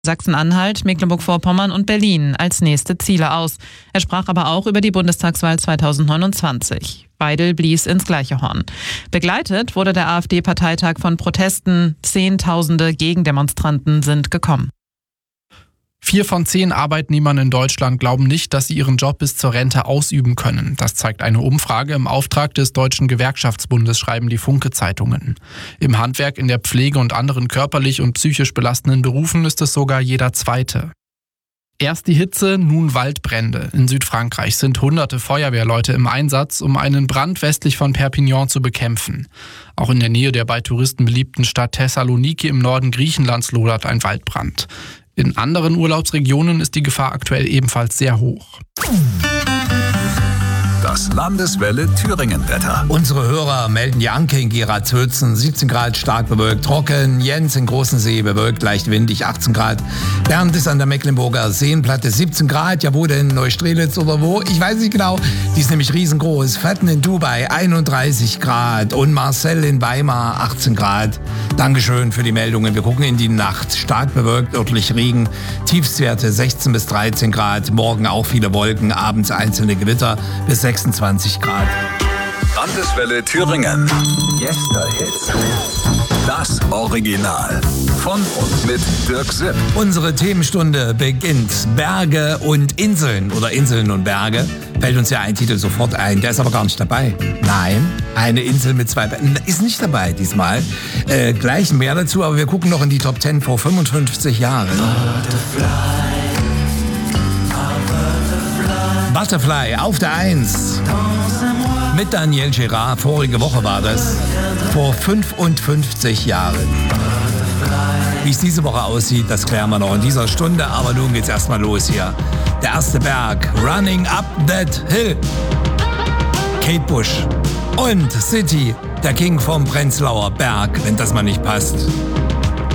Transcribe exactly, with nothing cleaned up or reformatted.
Sachsen-Anhalt, Mecklenburg-Vorpommern und Berlin als nächste Ziele aus. Er sprach aber auch über die Bundestagswahl zweitausendneunundzwanzig. Weidel blies ins gleiche Horn. Begleitet wurde der AfD-Parteitag von Protesten. Zehntausende Gegendemonstranten sind gekommen. Vier von zehn Arbeitnehmern in Deutschland glauben nicht, dass sie ihren Job bis zur Rente ausüben können. Das zeigt eine Umfrage im Auftrag des Deutschen Gewerkschaftsbundes, schreiben die Funke-Zeitungen. Im Handwerk, in der Pflege und anderen körperlich und psychisch belastenden Berufen ist es sogar jeder Zweite. Erst die Hitze, nun Waldbrände. In Südfrankreich sind hunderte Feuerwehrleute im Einsatz, um einen Brand westlich von Perpignan zu bekämpfen. Auch in der Nähe der bei Touristen beliebten Stadt Thessaloniki im Norden Griechenlands lodert ein Waldbrand. In anderen Urlaubsregionen ist die Gefahr aktuell ebenfalls sehr hoch. Das Landeswelle Thüringen-Wetter. Unsere Hörer melden Janke in Geratshötzen, siebzehn Grad, stark bewölkt, trocken. Jens in Großensee, bewölkt, leicht windig, achtzehn Grad. Bernd ist an der Mecklenburger Seenplatte, siebzehn Grad. Ja, wo denn? Neustrelitz oder wo? Ich weiß nicht genau. Die ist nämlich riesengroß. Fetten in Dubai, einunddreißig Grad. Und Marcel in Weimar, achtzehn Grad. Dankeschön für die Meldungen. Wir gucken in die Nacht. Stark bewölkt, örtlich Regen. Tiefstwerte sechzehn bis dreizehn Grad. Morgen auch viele Wolken, abends einzelne Gewitter bis sechsundzwanzig Grad. Landeswelle Thüringen. Yesterhits. Das Original. Von und mit Dirk Sipp. Unsere Themenstunde beginnt. Berge und Inseln oder Inseln und Berge. Fällt uns ja ein Titel sofort ein. Der ist aber gar nicht dabei. Nein, eine Insel mit zwei Bergen ist nicht dabei diesmal. Äh, gleich mehr dazu, aber wir gucken noch in die Top zehn vor fünfundfünfzig Jahren. Butterfly auf der eins. Mit Daniel Gérard, vorige Woche war das, vor fünfundfünfzig Jahren. Wie es diese Woche aussieht, das klären wir noch in dieser Stunde, aber nun geht's erstmal los hier. Der erste Berg, Running Up That Hill. Kate Bush und City, der King vom Prenzlauer Berg, wenn das mal nicht passt.